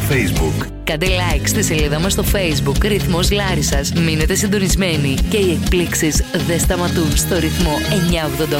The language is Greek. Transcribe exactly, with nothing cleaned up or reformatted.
Facebook. Κάντε like στη σελίδα μας στο Facebook Ρυθμός Λάρισσας. Μείνετε συντονισμένοι και οι εκπλήξεις δεν σταματούν στο ρυθμό εννιακόσια ογδόντα.